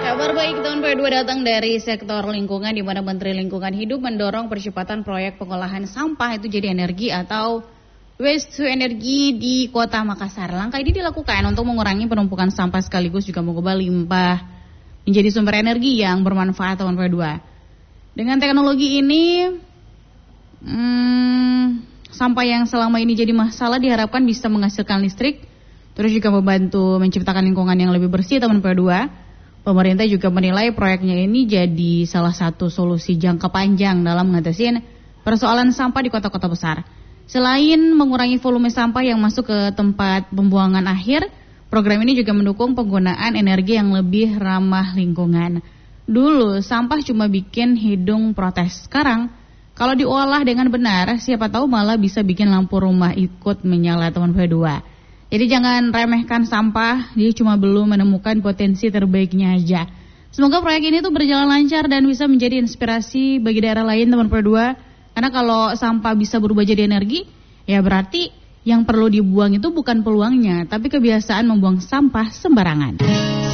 Kabar baik tahun P2 datang dari sektor lingkungan, di mana Menteri Lingkungan Hidup mendorong percepatan proyek pengolahan sampah itu jadi energi atau waste to energy di Kota Makassar. Langkah ini dilakukan untuk mengurangi penumpukan sampah sekaligus juga mengubah limbah menjadi sumber energi yang bermanfaat tahun P2. Dengan teknologi ini, sampah yang selama ini jadi masalah diharapkan bisa menghasilkan listrik, terus juga membantu menciptakan lingkungan yang lebih bersih tahun P2. Pemerintah juga menilai proyeknya ini jadi salah satu solusi jangka panjang dalam mengatasi persoalan sampah di kota-kota besar. Selain mengurangi volume sampah yang masuk ke tempat pembuangan akhir, program ini juga mendukung penggunaan energi yang lebih ramah lingkungan. Dulu sampah cuma bikin hidung protes. Sekarang kalau diolah dengan benar, siapa tahu malah bisa bikin lampu rumah ikut menyala tahun P2. Jadi jangan remehkan sampah, dia cuma belum menemukan potensi terbaiknya aja. Semoga proyek ini tuh berjalan lancar dan bisa menjadi inspirasi bagi daerah lain teman P2. Karena kalau sampah bisa berubah jadi energi, ya berarti yang perlu dibuang itu bukan peluangnya, tapi kebiasaan membuang sampah sembarangan.